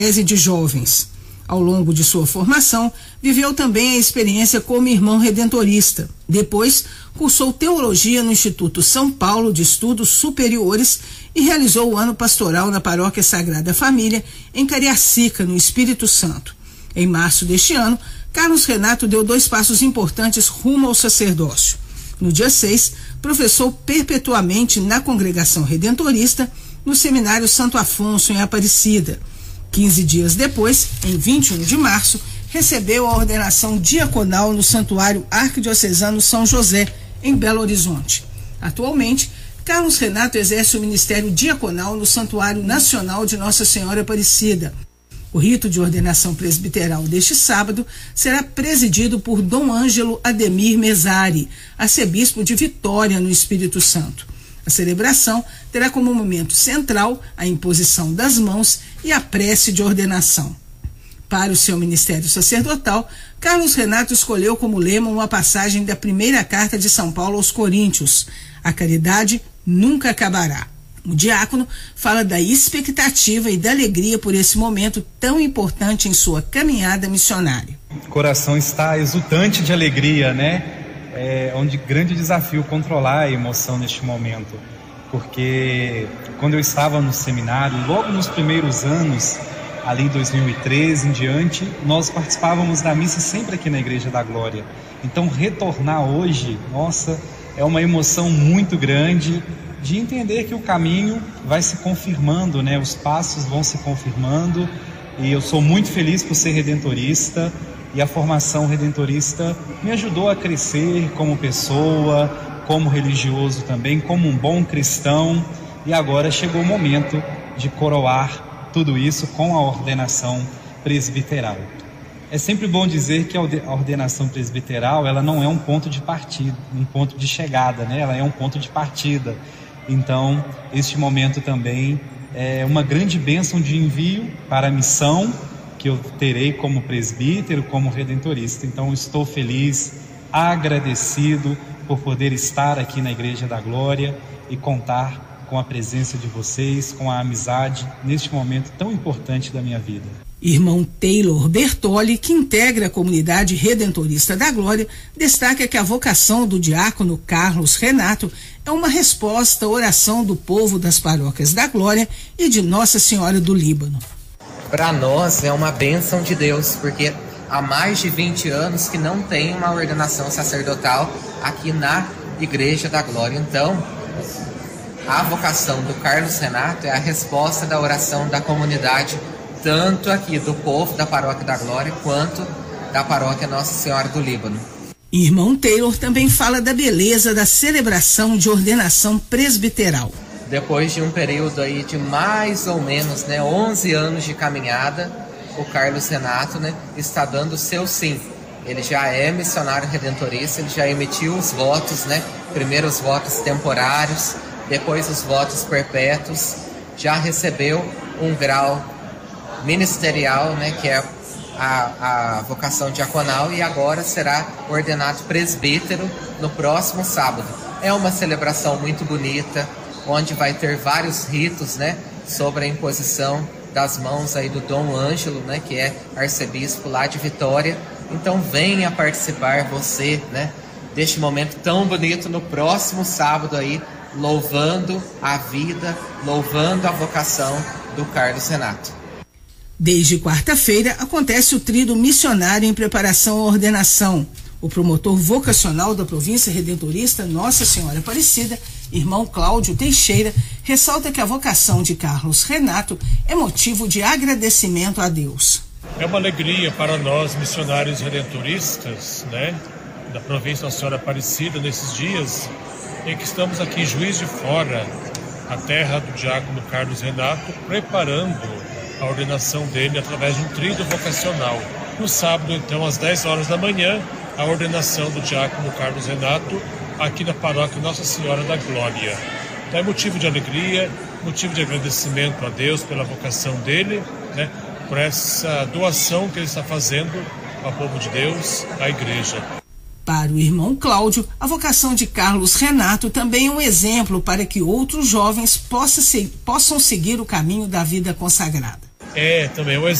de jovens. Ao longo de sua formação, viveu também a experiência como irmão redentorista. Depois, cursou teologia no Instituto São Paulo de Estudos Superiores e realizou o ano pastoral na Paróquia Sagrada Família, em Cariacica, no Espírito Santo. Em março deste ano, Carlos Renato deu 2 passos importantes rumo ao sacerdócio. No dia 6, professou perpetuamente na Congregação Redentorista, no Seminário Santo Afonso, em Aparecida. 15 dias depois, em 21 de março, recebeu a ordenação diaconal no Santuário Arquidiocesano São José, em Belo Horizonte. Atualmente, Carlos Renato exerce o ministério diaconal no Santuário Nacional de Nossa Senhora Aparecida. O rito de ordenação presbiteral deste sábado será presidido por Dom Ângelo Ademir Mesari, arcebispo de Vitória, no Espírito Santo. A celebração terá como momento central a imposição das mãos e a prece de ordenação. Para o seu ministério sacerdotal, Carlos Renato escolheu como lema uma passagem da primeira carta de São Paulo aos Coríntios: a caridade nunca acabará. O diácono fala da expectativa e da alegria por esse momento tão importante em sua caminhada missionária. O coração está exultante de alegria, né? É um grande desafio controlar a emoção neste momento, porque quando eu estava no seminário, logo nos primeiros anos, ali em 2013 em diante, nós participávamos da missa sempre aqui na Igreja da Glória. Então retornar hoje, nossa, é uma emoção muito grande de entender que o caminho vai se confirmando, né? Os passos vão se confirmando, e eu sou muito feliz por ser redentorista. E a formação redentorista me ajudou a crescer como pessoa, como religioso também, como um bom cristão. E agora chegou o momento de coroar tudo isso com a ordenação presbiteral. É sempre bom dizer que a ordenação presbiteral, ela não é um ponto de partida, um ponto de chegada, né? Ela é um ponto de partida. Então, este momento também é uma grande bênção de envio para a missão que eu terei como presbítero, como redentorista. Então estou feliz, agradecido por poder estar aqui na Igreja da Glória e contar com a presença de vocês, com a amizade neste momento tão importante da minha vida. Irmão Taylor Bertoli, que integra a comunidade redentorista da Glória, destaca que a vocação do diácono Carlos Renato é uma resposta à oração do povo das paróquias da Glória e de Nossa Senhora do Líbano. Para nós é uma bênção de Deus, porque há mais de 20 anos que não tem uma ordenação sacerdotal aqui na Igreja da Glória. Então, a vocação do Carlos Renato é a resposta da oração da comunidade, tanto aqui do povo da Paróquia da Glória, quanto da Paróquia Nossa Senhora do Líbano. Irmão Taylor também fala da beleza da celebração de ordenação presbiteral. Depois de um período aí de mais ou menos 11 anos de caminhada, o Carlos Renato está dando o seu sim. Ele já é missionário redentorista, ele já emitiu os votos, primeiro os votos temporários, depois os votos perpétuos, já recebeu um grau ministerial, que é a vocação diaconal, e agora será ordenado presbítero no próximo sábado. É uma celebração muito bonita, onde vai ter vários ritos, sobre a imposição das mãos aí do Dom Ângelo, que é arcebispo lá de Vitória. Então venha participar você, deste momento tão bonito no próximo sábado aí, louvando a vida, louvando a vocação do Carlos Renato. Desde quarta-feira acontece o tríduo missionário em preparação à ordenação. O promotor vocacional da província redentorista Nossa Senhora Aparecida, irmão Cláudio Teixeira, ressalta que a vocação de Carlos Renato é motivo de agradecimento a Deus. É uma alegria para nós, missionários redentoristas, da província Nossa Senhora Aparecida, nesses dias em que estamos aqui em Juiz de Fora, a terra do diácono Carlos Renato, preparando a ordenação dele através de um tríduo vocacional. No sábado, então, às 10 horas da manhã, a ordenação do diácono Carlos Renato aqui na paróquia Nossa Senhora da Glória. Então é motivo de alegria, motivo de agradecimento a Deus pela vocação dele, por essa doação que ele está fazendo ao povo de Deus, à igreja. Para o irmão Cláudio, a vocação de Carlos Renato também é um exemplo para que outros jovens possam seguir o caminho da vida consagrada. é também um